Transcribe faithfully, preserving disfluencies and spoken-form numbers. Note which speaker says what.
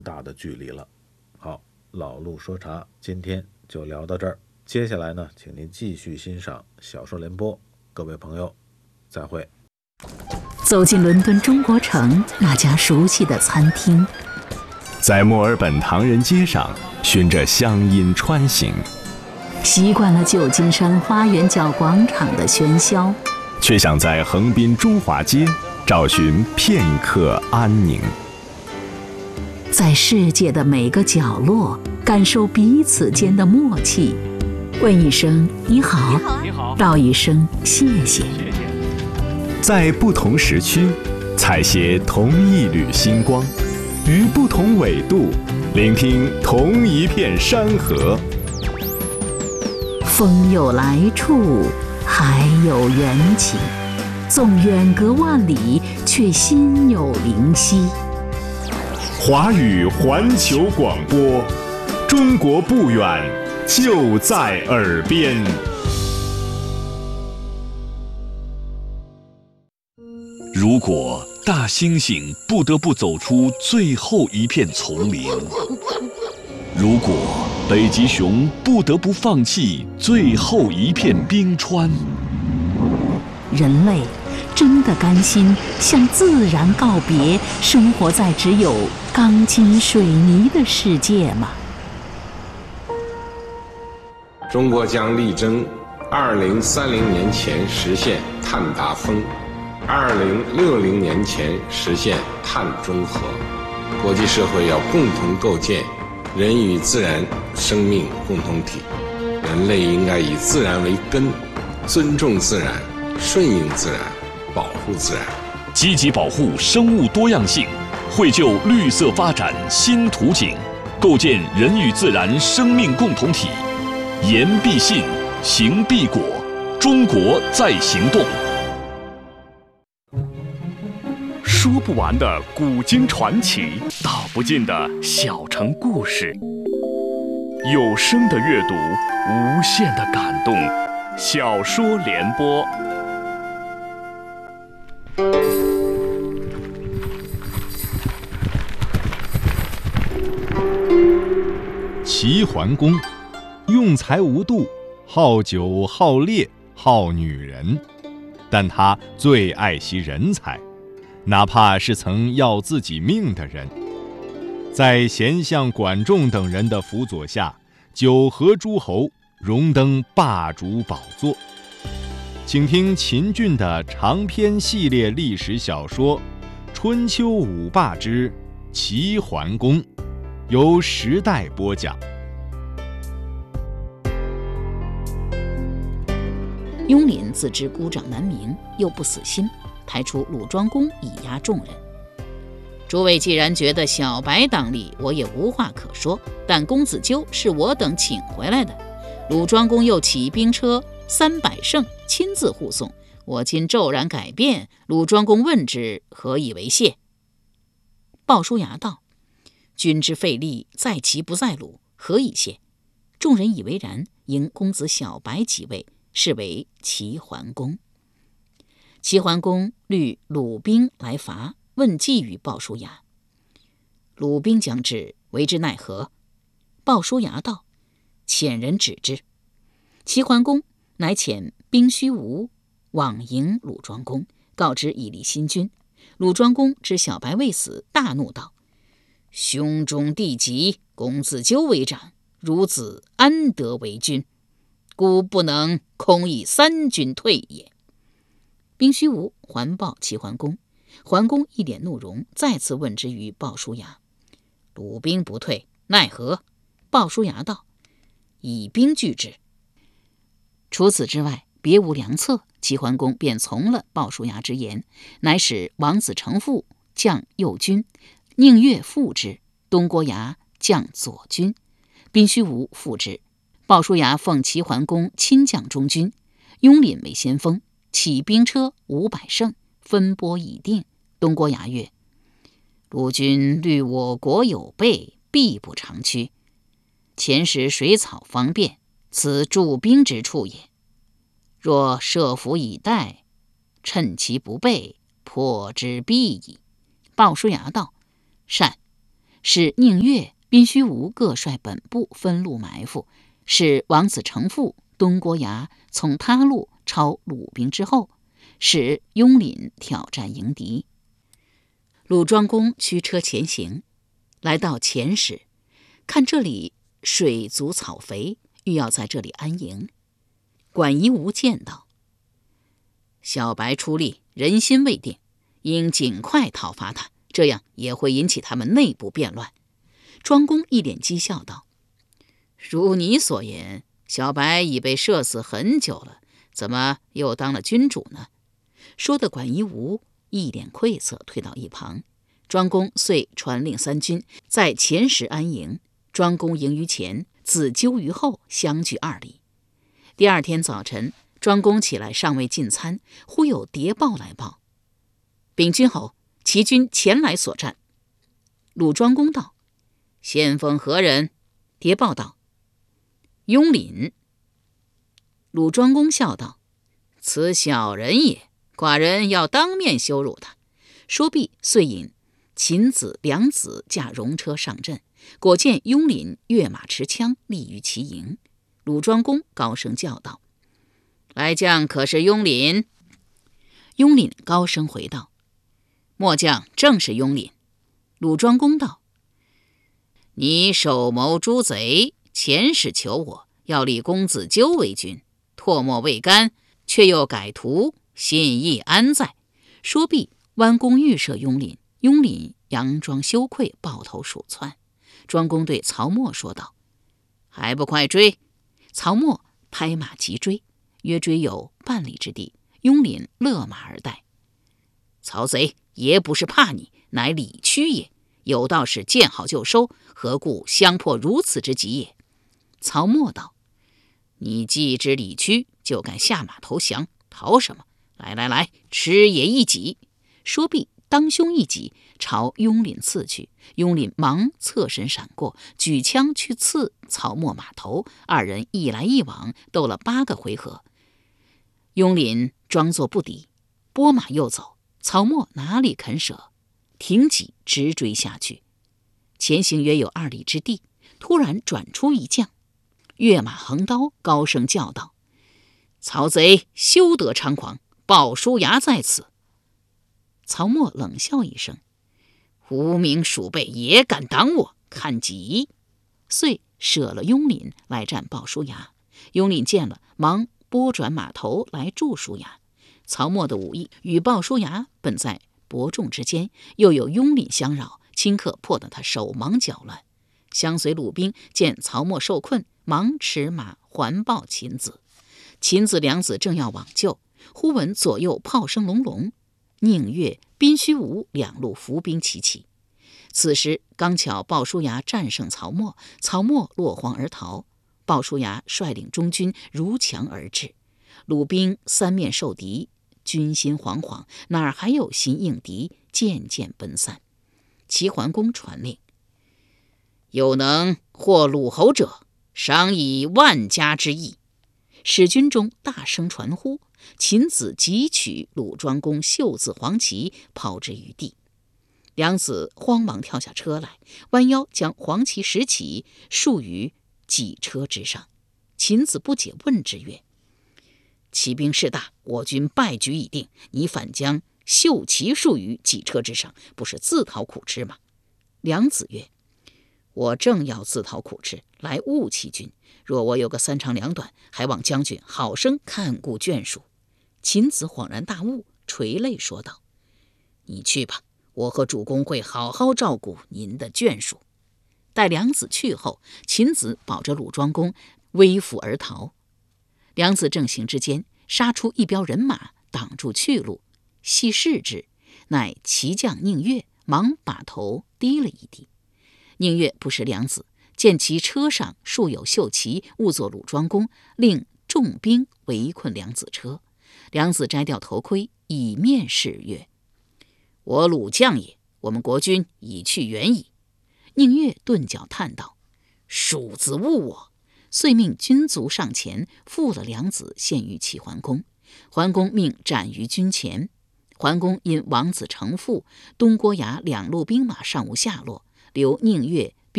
Speaker 1: 大的距离了。好，老陆说茶今天就聊到这儿，接下来呢，请您继续欣赏小说联播，各位朋友，再会。
Speaker 2: 走进伦敦中国城那家熟悉的餐厅，
Speaker 3: 在墨尔本唐人街上循着乡音穿行，
Speaker 2: 习惯了旧金山花园角广场的喧嚣，
Speaker 3: 却想在横滨中华街找寻片刻安宁。
Speaker 2: 在世界的每个角落感受彼此间的默契，问一声你好，
Speaker 4: 你好，
Speaker 2: 道一声谢谢。
Speaker 3: 在不同时区采撷同一缕星光，于不同纬度聆听同一片山河。
Speaker 2: 风有来处，海有缘起，纵远隔万里，却心有灵犀。
Speaker 3: 华语环球广播，中国不远，就在耳边。
Speaker 5: 如果大猩猩不得不走出最后一片丛林，如果北极熊不得不放弃最后一片冰川，
Speaker 2: 人类真的甘心向自然告别，生活在只有钢筋水泥的世界吗？
Speaker 6: 中国将力争二零三零年前实现碳达峰，二零六零年前实现碳中和。国际社会要共同构建人与自然生命共同体，人类应该以自然为根，尊重自然，顺应自然，保护自然，
Speaker 5: 积极保护生物多样性，绘就绿色发展新图景，构建人与自然生命共同体。言必信，行必果，中国在行动。说不完的古今传奇，道不尽的小城故事，有声的阅读，无限的感动。小说联播。
Speaker 7: 齐桓公用才无度，好酒好猎好女人，但他最爱惜人才，哪怕是曾要自己命的人。在贤相管仲等人的辅佐下，九合诸侯，荣登霸主宝座。请听秦俊的长篇系列历史小说《春秋五霸之齐桓公》，由时代播讲。
Speaker 2: 雍廪自知孤掌难鸣，又不死心，抬出鲁庄公以压众人。诸位既然觉得小白当立，我也无话可说，但公子纠是我等请回来的，鲁庄公又起兵车三百乘，亲自护送，我今骤然改变，鲁庄公问之，何以为谢？鲍叔牙道：君之费力，在齐不在鲁，何以谢？众人以为然，迎公子小白即位，是为齐桓公。齐桓公率鲁兵来伐，问计于鲍叔牙。鲁兵将至，为之奈何？鲍叔牙道：遣人止之。齐桓公乃遣兵虚无往迎鲁庄公，告知以立新君。鲁庄公知小白未死，大怒道：兄终弟及，公子纠为长，孺子安得为君？故不能空以三军退也。兵虚无还报齐桓公，桓公一脸怒容，再次问之于鲍叔牙。鲁兵不退，奈何？鲍叔牙道：以兵拒之。除此之外，别无良策。齐桓公便从了鲍叔牙之言，乃使王子成父将右军，宁越副之，东郭牙将左军，宾虚无副之。鲍叔牙奉齐桓公亲将中军，雍廪为先锋，起兵车五百乘，分拨已定。东郭牙曰：鲁军虑我国有备，必不长驱。前时水草方便，此驻兵之处也。若设伏以待，趁其不备，破之必矣。鲍叔牙道：善。 使宁越、宾须吴各率本部分路埋伏，使王子成父、东郭牙从他路抄鲁兵之后，使雍廪挑战迎敌。鲁庄公驱车前行，来到前时，看这里水足草肥，欲要在这里安营。管夷吾见到，小白出力，人心未定，应尽快讨伐他，这样也会引起他们内部变乱。庄公一脸讥笑道：如你所言，小白已被射死很久了，怎么又当了君主呢？说的管夷吾一脸愧色，退到一旁。庄公遂传令三军在前时安营，庄公营于前，子纠于后，相距二里。第二天早晨，庄公起来尚未进餐，忽有谍报来报：禀君侯，齐军前来所战。鲁庄公道：先锋何人？谍报道：雍廪。鲁庄公笑道：此小人也，寡人要当面羞辱他。说毕，遂引秦子、梁子驾戎车上阵，果见雍廪跃马持枪，立于其营。鲁庄公高声叫道：来将可是雍廪？雍廪高声回道：末将正是雍廪。鲁庄公道：你手谋诛贼，前使求我，要立公子纠为君，唾沫未干，却又改图，信义安在？说毕，弯弓欲射雍廪，雍廪佯装羞愧，抱头鼠窜。庄公对曹沫说道：还不快追！曹沫拍马急追，约追有半里之地，雍廪勒马而待。曹贼也不是怕你，乃理屈也，有道是见好就收，何故相迫如此之急也？曹沫道：你既知理屈，就敢下马投降，逃什么？来来来，吃也一戟！说毕，当胸一戟，朝雍廪刺去。雍廪忙侧身闪过，举枪去刺曹沫马头，二人一来一往，斗了八个回合。雍廪装作不敌，拨马又走，曹沫哪里肯舍，挺戟直追下去。前行约有二里之地，突然转出一将，跃马横刀，高声叫道：曹贼休得猖狂，鲍叔牙在此！曹沫冷笑一声：无名鼠辈也敢挡我，看戟！遂舍了雍廪来战鲍叔牙。雍廪见了，忙拨转马头来助叔牙。曹沫的武艺与鲍叔牙本在伯仲之间，又有雍廪相扰，顷刻迫得他手忙脚乱。相随鲁兵见曹沫受困，忙驰马环抱秦子。秦子、梁子正要往救，忽闻左右炮声隆隆，宁越、宾须吴两路伏兵齐起。此时刚巧鲍叔牙战胜曹沫，曹沫落荒而逃。鲍叔牙率领中军如墙而至，鲁兵三面受敌，军心惶惶，哪儿还有心应敌，渐渐奔散。齐桓公传令：有能获鲁侯者，赏以万家之邑。使军中大声传呼，秦子急取鲁庄公绣字黄旗，抛之于地。梁子慌忙跳下车来，弯腰将黄旗拾起，束于戟车之上。秦子不解，问之曰：骑兵势大，我军败局已定，你反将绣旗束于戟车之上，不是自讨苦吃吗？梁子曰：我正要自讨苦吃，来误齐军。若我有个三长两短，还望将军好生看顾眷属。秦子恍然大悟，垂泪说道：你去吧，我和主公会好好照顾您的眷属。待梁子去后，秦子保着鲁庄公微服而逃。梁子正行之间，杀出一彪人马，挡住去路。细视之，乃骑将宁越，忙把头低了一低。宁越不识梁子，见其车上束有绣旗，误作鲁庄公，令众兵围困梁子车。梁子摘掉头盔，以面示曰：我鲁将也，我们国君已去远矣。宁越顿脚叹道：鼠子误我！遂命军卒上前缚了梁子，献于齐桓公。桓公命斩于军前。桓公因王子成父、东郭牙两路兵马尚无下落， 留宁月